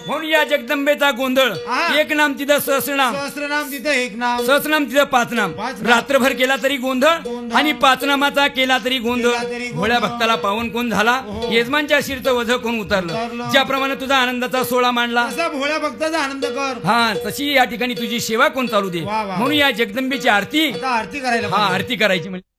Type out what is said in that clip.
म्हणून या जगदंबेचा गोंधळ एक नाम तिथं सहस्रनाम सहस्रनाम तिथं एक नाम सहस्रनाम तिथं पाच नाम रात्रभर केला तरी गोंधळ आणि पाच नामाचा केला तरी गोंधळ भोळ्या भक्ताला पावन कोण झाला यजमानच्या शिरचं वझ कोण उतरलं ज्याप्रमाणे तुझा आनंदाचा सोहळा मांडला तसा भोळ्या भक्ताचा आनंद कर हा तशी या ठिकाणी तुझी सेवा कोण चालू दे म्हणून या जगदंबेची आरती आरती करायला हा आरती करायची म्हणजे